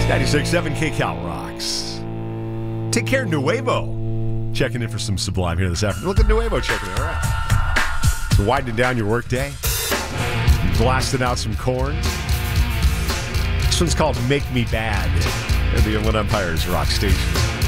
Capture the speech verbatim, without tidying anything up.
ninety-six point seven K Cal rocks. Take care, Nuevo. Checking in for some Sublime here this afternoon. Look at Nuevo checking in. All right. So winding down your workday. Blasting out some corn. This one's called Make Me Bad. And the Inland Empire's rock station.